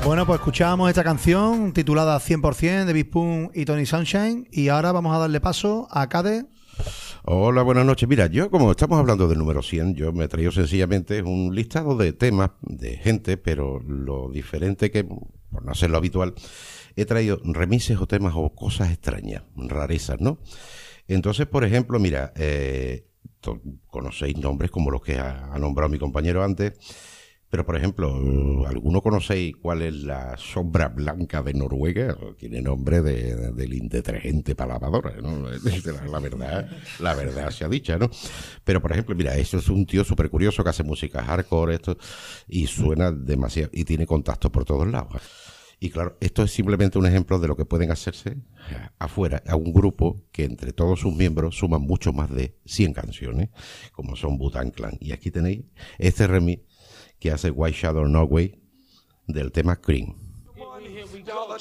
Bueno, pues escuchábamos esta canción titulada 100% de Big Pun y Tony Sunshine, y ahora vamos a darle paso a Cade. Hola, buenas noches. Mira, yo como estamos hablando del número 100, yo me he traído sencillamente un listado de temas de gente, pero lo diferente que, por no ser lo habitual, he traído remises o temas o cosas extrañas, rarezas, ¿no? Entonces, por ejemplo, mira, conocéis nombres como los que ha nombrado mi compañero antes, pero por ejemplo, ¿alguno conocéis cuál es la sombra blanca de Noruega? Tiene nombre del detergente para lavadora, ¿no? La verdad se ha dicho, ¿no? Pero por ejemplo, mira, eso es un tío súper curioso que hace música hardcore, esto, y suena demasiado, y tiene contactos por todos lados. Y claro, esto es simplemente un ejemplo de lo que pueden hacerse afuera, a un grupo que entre todos sus miembros suman mucho más de 100 canciones, como son Wu-Tang Clan. Y aquí tenéis este remix que hace White Shadow Norway del tema Cream. Here we go.